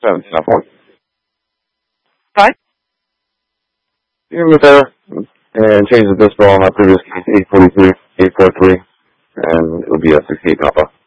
7, What? You go there and change the dispo on my previous case, 843, 843, and it'll be a 68 Papa.